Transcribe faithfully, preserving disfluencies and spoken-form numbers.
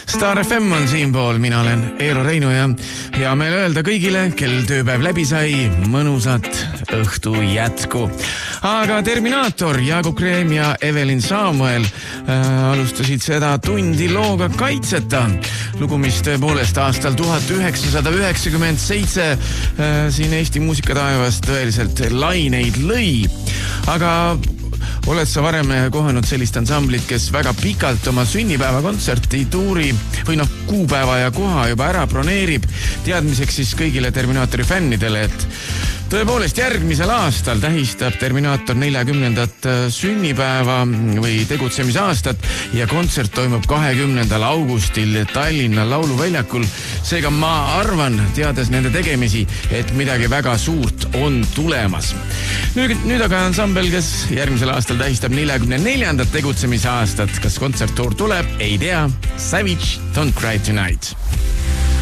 Star F M on siinpool, mina olen Eero Reinu ja hea meel öelda kõigile, kel tööpäev läbi sai, mõnusat õhtu jätku. Aga Terminaator, Jaagup Kreem ja Evelin Samuel äh, alustasid seda tundi looga Kaitseta. Lugu, mis tõepoolest aastal tuhat üheksasada üheksakümmend seitse äh, siin Eesti muusikataevas tõeliselt laineid lõi. Aga oled sa varem kohanud sellist ansamblit, kes väga pikalt oma sünnipäeva kontserti tuuri või noh, kuupäeva ja koha juba ära broneerib, teadmiseks siis kõigile Terminaatori fännidele, et tõepoolest järgmisel aastal tähistab Terminaator neljakümnendat sünnipäeva või tegutsemisaastat ja kontsert toimub kahekümnendal augustil Tallinna Lauluväljakul. Seega ma arvan, teades nende tegemisi, et midagi väga suurt on tulemas. Nüüd, nüüd aga ansambel, kes järgmisel aastal tähistab neljakümne neljandat tegutsemisaastat. Kas kontserttuur tuleb? Ei tea. Savage, Don't Cry Tonight.